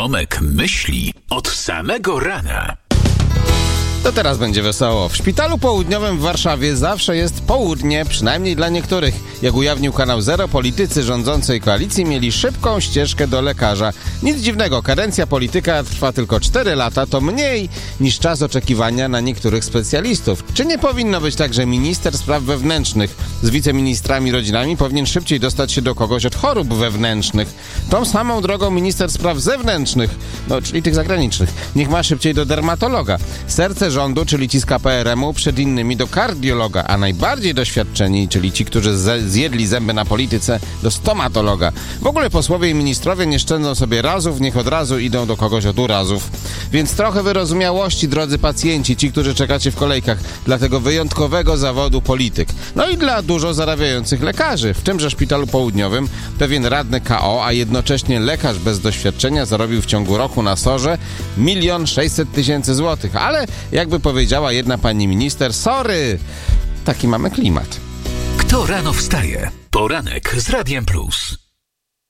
Tomek myśli od samego rana. To teraz będzie wesoło. W Szpitalu Południowym w Warszawie zawsze jest południe, przynajmniej dla niektórych. Jak ujawnił Kanał Zero, politycy rządzącej koalicji mieli szybką ścieżkę do lekarza. Nic dziwnego, kadencja polityka trwa tylko 4 lata, to mniej niż czas oczekiwania na niektórych specjalistów. Czy nie powinno być tak, że minister spraw wewnętrznych z wiceministrami rodzinami powinien szybciej dostać się do kogoś od chorób wewnętrznych? Tą samą drogą minister spraw zewnętrznych, czyli tych zagranicznych, niech ma szybciej do dermatologa. Serce rządu, czyli ci z KPRM-u, przed innymi do kardiologa, a najbardziej doświadczeni, czyli ci, którzy zjedli zęby na polityce, do stomatologa. W ogóle posłowie i ministrowie nie szczędzą sobie razów, niech od razu idą do kogoś od urazów. Więc trochę wyrozumiałości, drodzy pacjenci, ci, którzy czekacie w kolejkach dla tego wyjątkowego zawodu polityk. No i dla dużo zarabiających lekarzy. W tymże Szpitalu Południowym pewien radny KO, a jednocześnie lekarz bez doświadczenia zarobił w ciągu roku na SOR-ze 1 600 000 złotych. Ale jakby powiedziała jedna pani minister, sorry, taki mamy klimat. Kto rano wstaje? Poranek z Radiem Plus.